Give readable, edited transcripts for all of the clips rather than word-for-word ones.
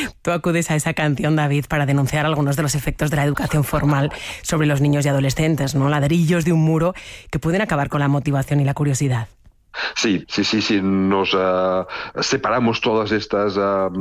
Tú acudes a esa canción, David, para denunciar algunos de los efectos de la educación formal sobre los niños y adolescentes, ¿no? Ladrillos de un muro que pueden acabar con la motivación y la curiosidad. Sí. Nos separamos todas estas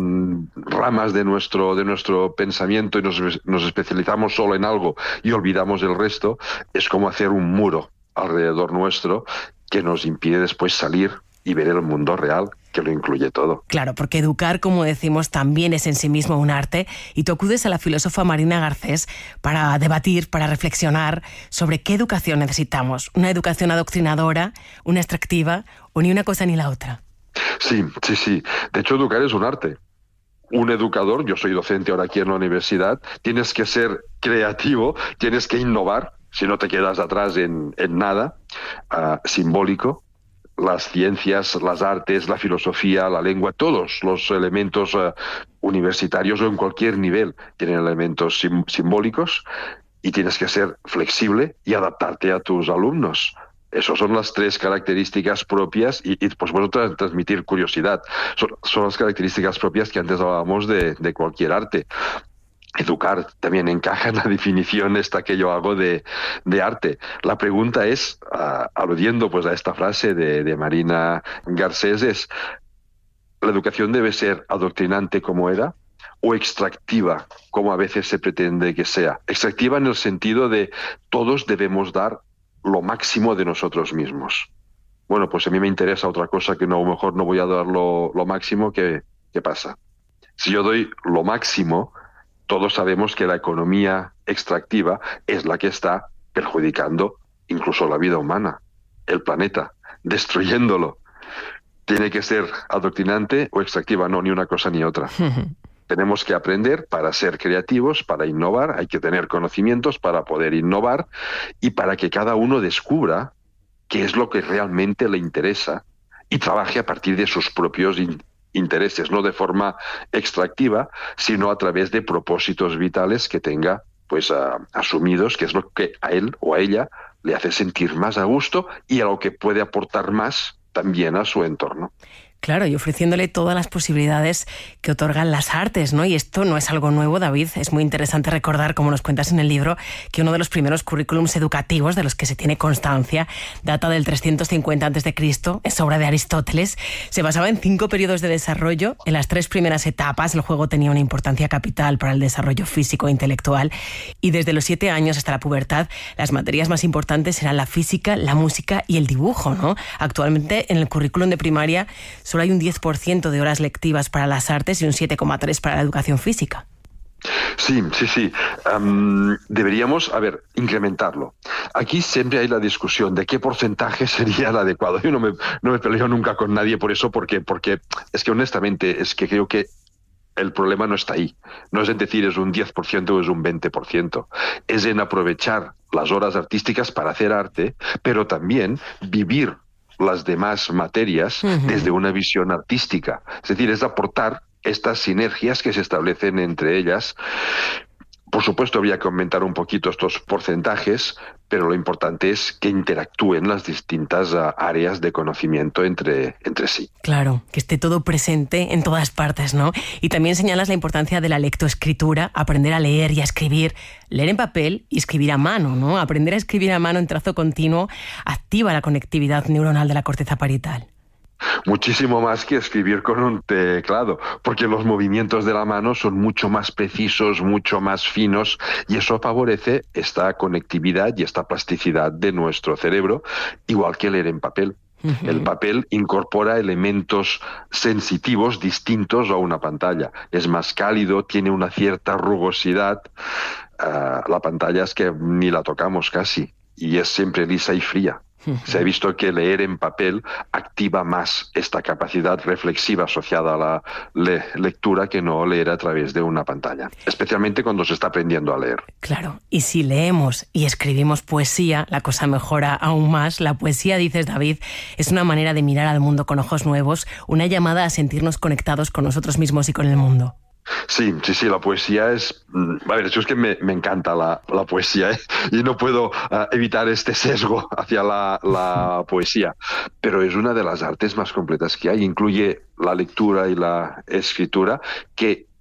ramas de nuestro pensamiento y nos especializamos solo en algo y olvidamos el resto. Es como hacer un muro alrededor nuestro que nos impide después salir y ver el mundo real, que lo incluye todo. Claro, porque educar, como decimos, también es en sí mismo un arte, y tú acudes a la filósofa Marina Garcés para debatir, para reflexionar sobre qué educación necesitamos. ¿Una educación adoctrinadora, una extractiva, o ni una cosa ni la otra? Sí. De hecho, educar es un arte. Un educador, yo soy docente ahora aquí en la universidad, tienes que ser creativo, tienes que innovar, si no te quedas atrás en nada, simbólico. Las ciencias, las artes, la filosofía, la lengua, todos los elementos universitarios o en cualquier nivel tienen elementos simbólicos, y tienes que ser flexible y adaptarte a tus alumnos. Esas son las tres características propias y por supuesto, transmitir curiosidad. Son las características propias que antes hablábamos de cualquier arte. Educar también encaja en la definición esta que yo hago de arte. La pregunta es, aludiendo pues a esta frase de Marina Garcés, es: ¿la educación debe ser adoctrinante como era o extractiva, como a veces se pretende que sea? Extractiva en el sentido de todos debemos dar lo máximo de nosotros mismos. Bueno, pues a mí me interesa otra cosa que a lo mejor no voy a dar lo máximo. ¿Qué pasa? Si yo doy lo máximo, todos sabemos que la economía extractiva es la que está perjudicando incluso la vida humana, el planeta, destruyéndolo. ¿Tiene que ser adoctrinante o extractiva? No, ni una cosa ni otra. Tenemos que aprender para ser creativos, para innovar, hay que tener conocimientos para poder innovar y para que cada uno descubra qué es lo que realmente le interesa y trabaje a partir de sus propios intereses, no de forma extractiva, sino a través de propósitos vitales que tenga pues asumidos, que es lo que a él o a ella le hace sentir más a gusto y a lo que puede aportar más también a su entorno. Claro, y ofreciéndole todas las posibilidades que otorgan las artes, ¿no? Y esto no es algo nuevo, David. Es muy interesante recordar, como nos cuentas en el libro, que uno de los primeros currículums educativos de los que se tiene constancia data del 350 a.C., es obra de Aristóteles. Se basaba en 5 periodos de desarrollo. En las 3 primeras etapas el juego tenía una importancia capital para el desarrollo físico e intelectual. Y desde los 7 años hasta la pubertad, las materias más importantes eran la física, la música y el dibujo, ¿no? Actualmente en el currículum de primaria solo hay un 10% de horas lectivas para las artes y un 7,3% para la educación física. Sí. Deberíamos, incrementarlo. Aquí siempre hay la discusión de qué porcentaje sería el adecuado. Yo no me peleo nunca con nadie por eso, porque es que honestamente es que creo que el problema no está ahí. No es en decir es un 10% o es un 20%. Es en aprovechar las horas artísticas para hacer arte, pero también vivir las demás materias desde una visión artística. Es decir, es aportar estas sinergias que se establecen entre ellas. Por supuesto, habría que aumentar un poquito estos porcentajes, pero lo importante es que interactúen las distintas áreas de conocimiento entre sí. Claro, que esté todo presente en todas partes, ¿no? Y también señalas la importancia de la lectoescritura, aprender a leer y a escribir, leer en papel y escribir a mano, ¿no? Aprender a escribir a mano en trazo continuo activa la conectividad neuronal de la corteza parietal. Muchísimo más que escribir con un teclado, porque los movimientos de la mano son mucho más precisos, mucho más finos, y eso favorece esta conectividad y esta plasticidad de nuestro cerebro, igual que leer en papel. El papel incorpora elementos sensitivos distintos a una pantalla. Es más cálido, tiene una cierta rugosidad. La pantalla es que ni la tocamos casi, y es siempre lisa y fría. Se ha visto que leer en papel activa más esta capacidad reflexiva asociada a la lectura que no leer a través de una pantalla, especialmente cuando se está aprendiendo a leer. Claro, y si leemos y escribimos poesía, la cosa mejora aún más. La poesía, dices, David, es una manera de mirar al mundo con ojos nuevos, una llamada a sentirnos conectados con nosotros mismos y con el mundo. Sí, la poesía es... yo es que me encanta la poesía, ¿eh? Y no puedo evitar este sesgo hacia la poesía, pero es una de las artes más completas que hay. Incluye la lectura y la escritura, que